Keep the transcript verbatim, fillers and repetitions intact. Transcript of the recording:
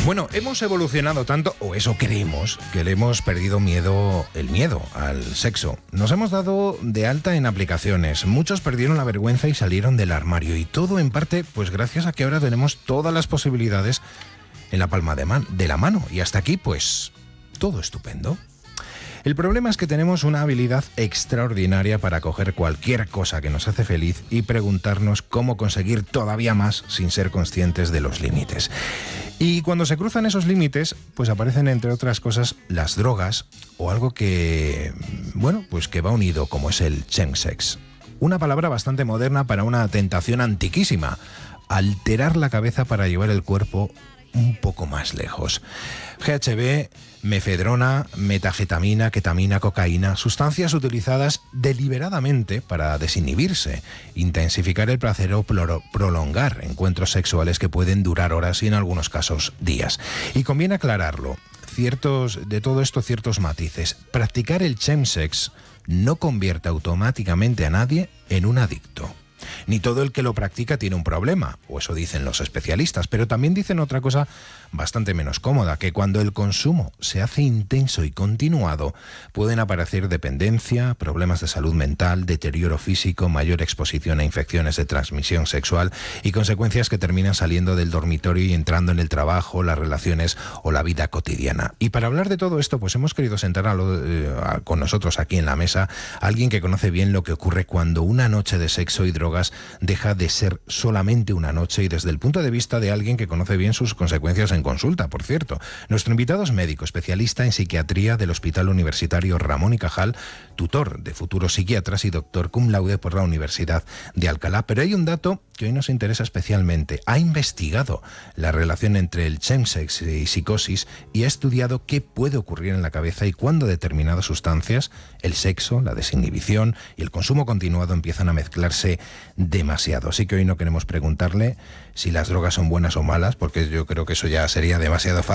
Bueno, hemos evolucionado tanto, o eso creemos, que le hemos perdido miedo, el miedo al sexo. Nos hemos dado de alta en aplicaciones, muchos perdieron la vergüenza y salieron del armario, y todo en parte pues gracias a que ahora tenemos todas las posibilidades en la palma de, man- de la mano, y hasta aquí pues todo estupendo. El problema es que tenemos una habilidad extraordinaria para coger cualquier cosa que nos hace feliz y preguntarnos cómo conseguir todavía más sin ser conscientes de los límites. Y cuando se cruzan esos límites, pues aparecen entre otras cosas las drogas o algo que, bueno, pues que va unido, como es el chemsex. Una palabra bastante moderna para una tentación antiquísima: alterar la cabeza para llevar el cuerpo un poco más lejos. G H B, mefedrona, metafetamina, ketamina, cocaína, sustancias utilizadas deliberadamente para desinhibirse, intensificar el placer o ploro- prolongar encuentros sexuales que pueden durar horas y en algunos casos días. Y conviene aclararlo, ciertos, de todo esto ciertos matices. Practicar el chemsex no convierte automáticamente a nadie en un adicto. Ni todo el que lo practica tiene un problema, o eso dicen los especialistas, pero también dicen otra cosa bastante menos cómoda, que cuando el consumo se hace intenso y continuado, pueden aparecer dependencia, problemas de salud mental, deterioro físico, mayor exposición a infecciones de transmisión sexual y consecuencias que terminan saliendo del dormitorio y entrando en el trabajo, las relaciones o la vida cotidiana. Y para hablar de todo esto, pues hemos querido sentar a lo, eh, a, con nosotros aquí en la mesa a alguien que conoce bien lo que ocurre cuando una noche de sexo y drogas deja de ser solamente una noche, y desde el punto de vista de alguien que conoce bien sus consecuencias en consulta, por cierto. Nuestro invitado es médico, especialista en psiquiatría del Hospital Universitario Ramón y Cajal, tutor de futuros psiquiatras y doctor cum laude por la Universidad de Alcalá. Pero hay un dato que hoy nos interesa especialmente. Ha investigado la relación entre el chemsex y psicosis y ha estudiado qué puede ocurrir en la cabeza y cuándo determinadas sustancias, el sexo, la desinhibición y el consumo continuado empiezan a mezclarse demasiado. Así que hoy no queremos preguntarle si las drogas son buenas o malas, porque yo creo que eso ya sería demasiado fácil.